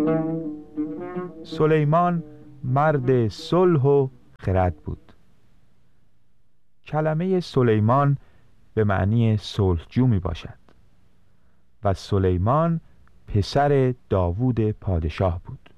سلیمان مرد صلح و خرد بود. کلمه سلیمان به معنی صلحجو می باشد و سلیمان پسر داوود پادشاه بود.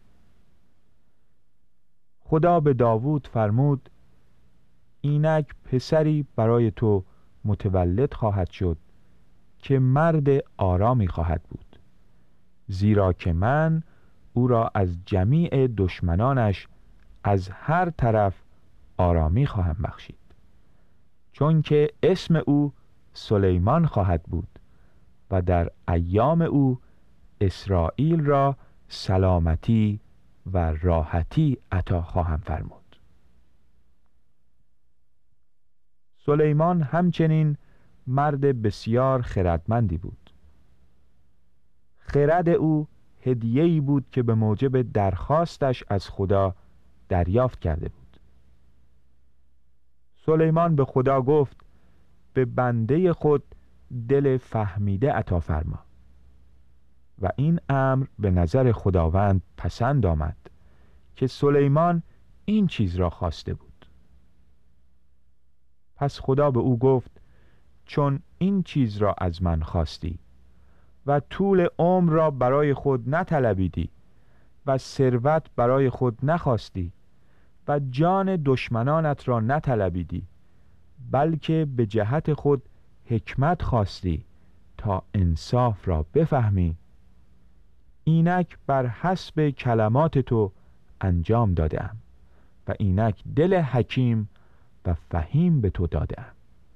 خدا به داوود فرمود اینک پسری برای تو متولد خواهد شد که مرد آرامی خواهد بود، زیرا که من او را از جمیع دشمنانش از هر طرف آرامی خواهم بخشید، چون که اسم او سلیمان خواهد بود و در ایام او اسرائیل را سلامتی و راحتی عطا خواهم فرمود. سلیمان همچنین مرد بسیار خردمندی بود. خرد او هدیه‌ای بود که به موجب درخواستش از خدا دریافت کرده بود. سلیمان به خدا گفت به بنده خود دل فهمیده عطا فرما و این امر به نظر خداوند پسند آمد که سلیمان این چیز را خواسته بود. پس خدا به او گفت چون این چیز را از من خواستی و طول عمر را برای خود نطلبیدی و ثروت برای خود نخواستی و جان دشمنانت را نطلبیدی، بلکه به جهت خود حکمت خواستی تا انصاف را بفهمی، اینک بر حسب کلمات تو انجام دادم و اینک دل حکیم و فهیم به تو دادم.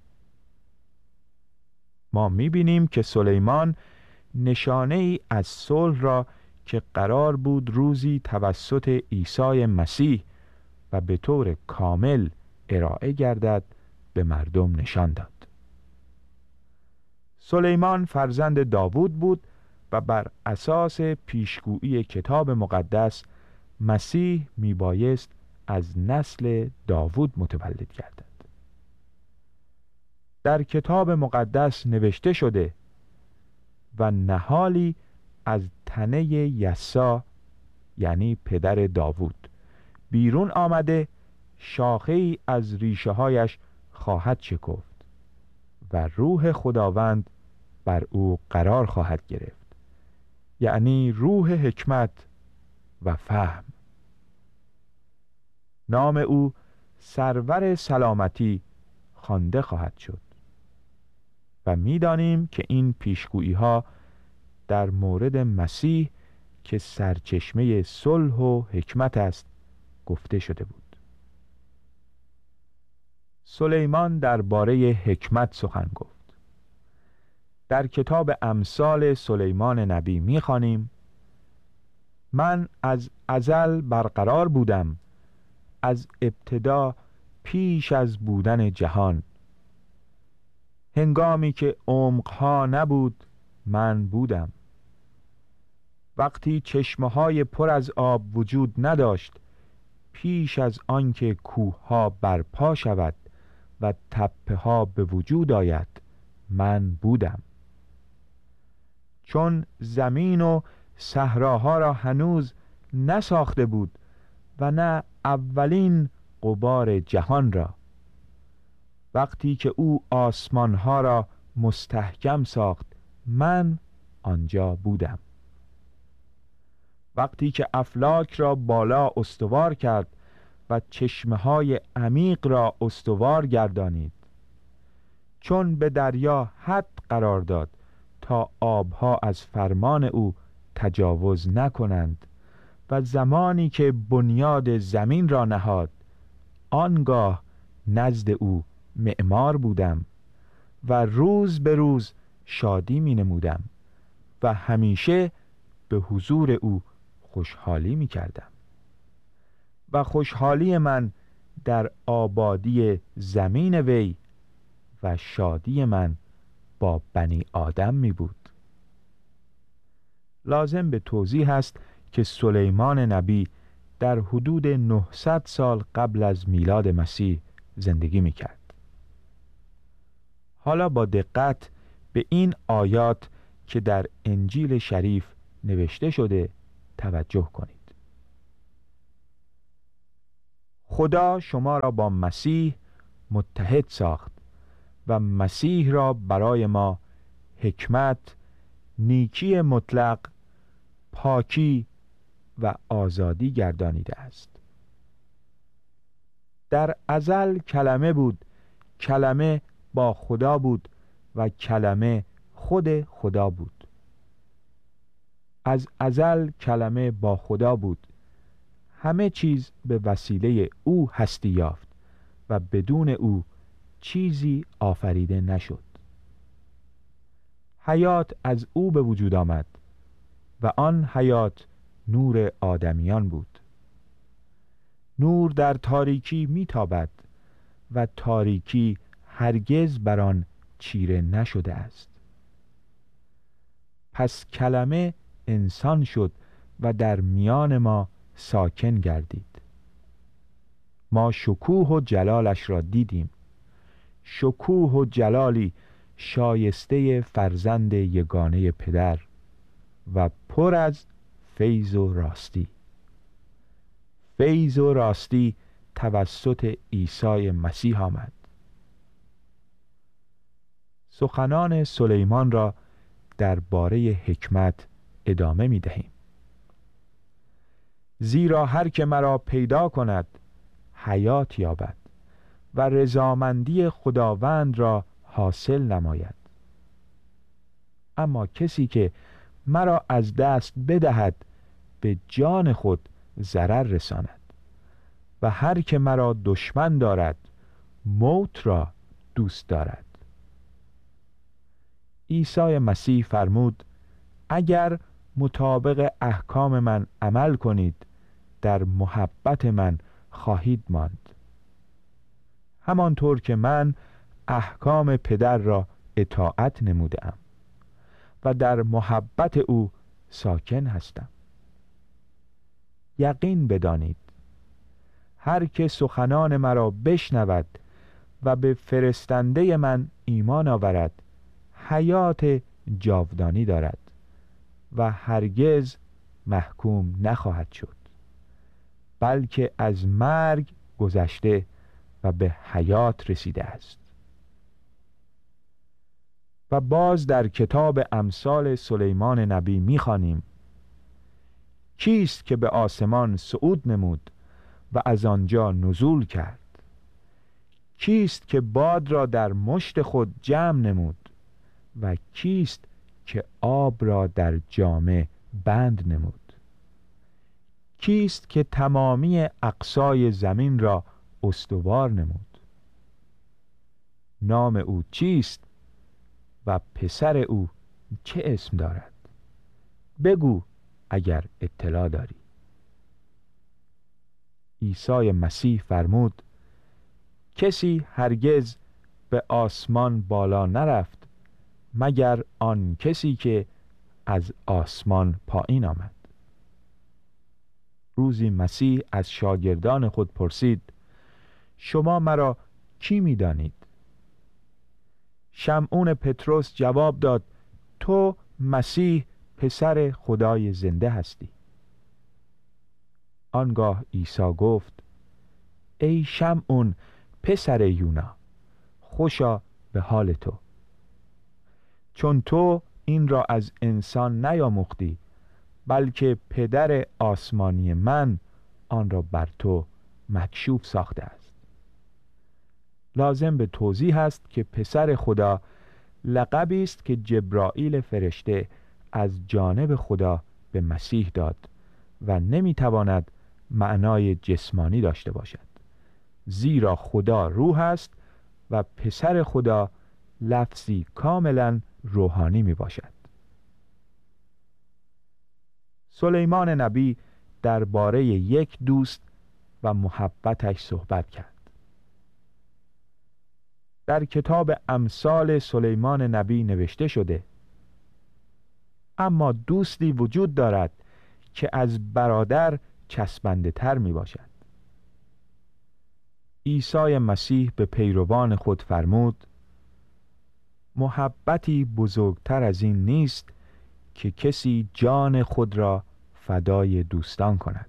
ما می‌بینیم که سلیمان نشانه ای از صلح را که قرار بود روزی توسط عیسی مسیح و به طور کامل ارائه گردد به مردم نشان داد. سلیمان فرزند داوود بود و بر اساس پیشگویی کتاب مقدس مسیح میبایست از نسل داوود متولد گردد. در کتاب مقدس نوشته شده و نهالی از تنه یسا یعنی پدر داوود بیرون آمده شاخه‌ای از ریشه هایش خواهد شکفت و روح خداوند بر او قرار خواهد گرفت، یعنی روح حکمت و فهم. نام او سرور سلامتی خوانده خواهد شد و می‌دانیم که این پیشگویی ها در مورد مسیح که سرچشمه صلح و حکمت است گفته شده بود. سلیمان درباره حکمت سخن گفت. در کتاب امثال سلیمان نبی می‌خوانیم من از ازل برقرار بودم، از ابتدا پیش از بودن جهان. هنگامی که عمقها نبود من بودم، وقتی چشمه‌های پر از آب وجود نداشت، پیش از آنکه کوه‌ها برپا شود و تپه‌ها به وجود آید من بودم. چون زمین و صحراها را هنوز نساخته بود و نه اولین غبار جهان را، وقتی که او آسمانها را مستحکم ساخت من آنجا بودم. وقتی که افلاک را بالا استوار کرد و چشمه‌های عمیق را استوار گردانید، چون به دریا حد قرار داد تا آبها از فرمان او تجاوز نکنند و زمانی که بنیاد زمین را نهاد آنگاه نزد او معمار بودم و روز به روز شادی می نمودم و همیشه به حضور او خوشحالی می کردم و خوشحالی من در آبادی زمین وی و شادی من با بنی آدم می بود. لازم به توضیح است که سلیمان نبی در حدود 900 سال قبل از میلاد مسیح زندگی می کرد. حالا با دقت به این آیات که در انجیل شریف نوشته شده توجه کنید. خدا شما را با مسیح متحد ساخت و مسیح را برای ما حکمت، نیکی مطلق، پاکی و آزادی گردانیده است. در ازل کلمه بود، کلمه با خدا بود و کلمه خود خدا بود. از ازل کلمه با خدا بود. همه چیز به وسیله او هستی یافت و بدون او چیزی آفریده نشد. حیات از او به وجود آمد و آن حیات نور آدمیان بود. نور در تاریکی میتابد و تاریکی هرگز بر آن چیره نشده است. پس کلمه انسان شد و در میان ما ساکن گردید. ما شکوه و جلالش را دیدیم، شکوه و جلالی شایسته فرزند یگانه پدر و پر از فیض و راستی. فیض و راستی توسط عیسی مسیح آمد. سخنان سلیمان را درباره حکمت ادامه می دهیم. زیرا هر که مرا پیدا کند حیات یابد و رضامندی خداوند را حاصل نماید. اما کسی که مرا از دست بدهد به جان خود ضرر رساند و هر که مرا دشمن دارد موت را دوست دارد. عیسی مسیح فرمود اگر مطابق احکام من عمل کنید در محبت من خواهید ماند، همانطور که من احکام پدر را اطاعت نمودم و در محبت او ساکن هستم. یقین بدانید هر که سخنان مرا بشنود و به فرستنده من ایمان آورد حیات جاودانی دارد و هرگز محکوم نخواهد شد، بلکه از مرگ گذشته و به حیات رسیده است. و باز در کتاب امثال سلیمان نبی می‌خوانیم: کیست که به آسمان صعود نمود و از آنجا نزول کرد؟ کیست که باد را در مشت خود جمع نمود و کیست که آب را در جامه بند نمود؟ کیست که تمامی اقصای زمین را استوار نمود؟ نام او چیست و پسر او چه اسم دارد؟ بگو اگر اطلاع داری. عیسی مسیح فرمود کسی هرگز به آسمان بالا نرفت مگر آن کسی که از آسمان پایین آمد. روزی مسیح از شاگردان خود پرسید شما مرا کی می دانید؟ شمعون پطرس جواب داد تو مسیح پسر خدای زنده هستی. آنگاه عیسی گفت ای شمعون پسر یونا، خوشا به حال تو، چون تو این را از انسان نیاموختی بلکه پدر آسمانی من آن را بر تو مکشوف ساخته است. لازم به توضیح است که پسر خدا لقبی است که جبرائیل فرشته از جانب خدا به مسیح داد و نمیتواند معنای جسمانی داشته باشد، زیرا خدا روح است و پسر خدا لفظی کاملا روحانی می باشد. سلیمان نبی درباره یک دوست و محبتش صحبت کرد. در کتاب امثال سلیمان نبی نوشته شده اما دوستی وجود دارد که از برادر چسبنده تر می باشد. عیسی مسیح به پیروان خود فرمود محبتی بزرگتر از این نیست که کسی جان خود را فدای دوستان کند.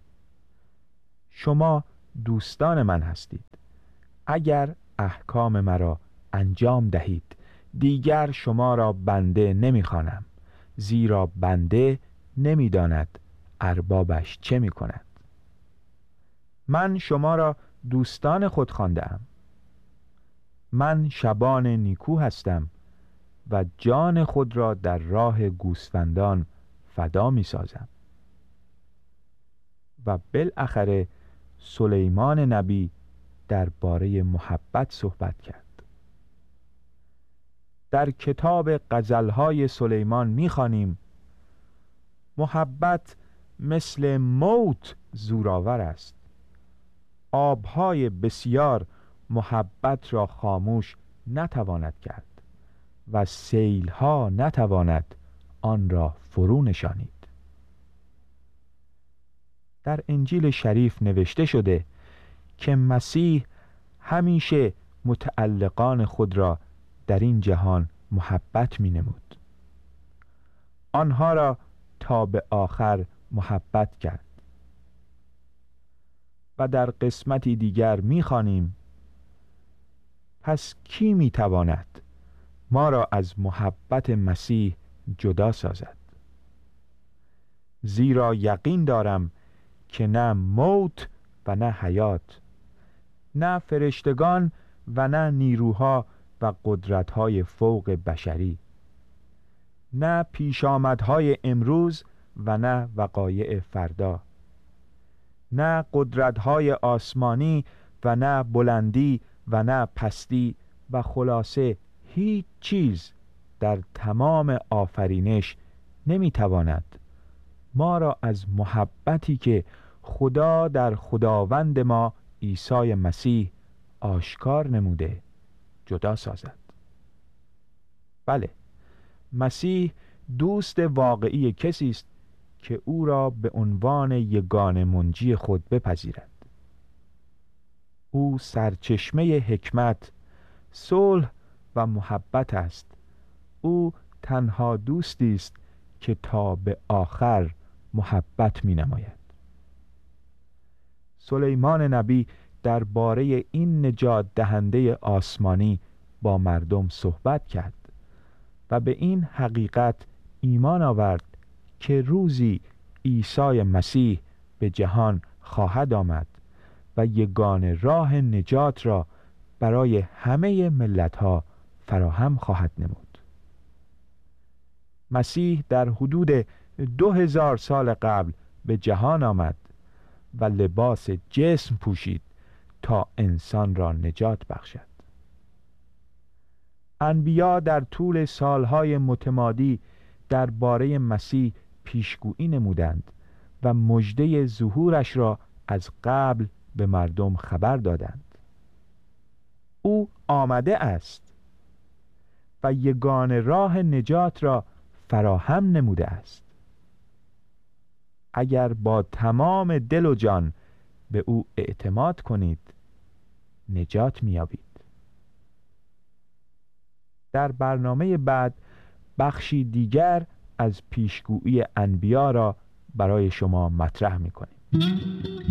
شما دوستان من هستید اگر احکام مرا انجام دهید. دیگر شما را بنده نمی‌خوانم، زیرا بنده نمی‌داند اربابش چه می‌کند. من شما را دوستان خود خوانده‌ام. من شبان نیکو هستم و جان خود را در راه گوسفندان فدا می‌سازم. و بالاخره سلیمان نبی درباره محبت صحبت کرد. در کتاب غزل‌های سلیمان می‌خوانیم: محبت مثل موت زورآور است. آب‌های بسیار محبت را خاموش نتواند کرد و سیل‌ها نتواند آن را فرو نشانید. در انجیل شریف نوشته شده که مسیح همیشه متعلقان خود را در این جهان محبت می نمود. آنها را تا به آخر محبت کرد. و در قسمتی دیگر می خوانیم: پس کی می تواند ما را از محبت مسیح جدا سازد؟ زیرا یقین دارم که نه موت و نه حیات، نه فرشتگان و نه نیروها و قدرت‌های فوق بشری، نه پیشامدهای امروز و نه وقایع فردا، نه قدرت‌های آسمانی و نه بلندی و نه پستی، و خلاصه هیچ چیز در تمام آفرینش نمی‌تواند ما را از محبتی که خدا در خداوند ما عیسی مسیح آشکار نموده جدا سازد. بله، مسیح دوست واقعی کسی است که او را به عنوان یگانه منجی خود بپذیرد. او سرچشمه حکمت، صلح و محبت است. او تنها دوستی است که تا به آخر محبت می نماید. سلیمان نبی درباره این نجات دهنده آسمانی با مردم صحبت کرد و به این حقیقت ایمان آورد که روزی عیسی مسیح به جهان خواهد آمد و یگانه راه نجات را برای همه ملت‌ها فراهم خواهد نمود. مسیح در حدود 2000 سال قبل به جهان آمد و لباس جسم پوشید تا انسان را نجات بخشد. انبیا در طول سالهای متمادی درباره مسیح پیشگویی نمودند و مژده ظهورش را از قبل به مردم خبر دادند. او آمده است و یگانه راه نجات را فراهم نموده است. اگر با تمام دل و جان به او اعتماد کنید نجات می‌یابید. در برنامه بعد بخشی دیگر از پیشگویی انبیا را برای شما مطرح می‌کنیم.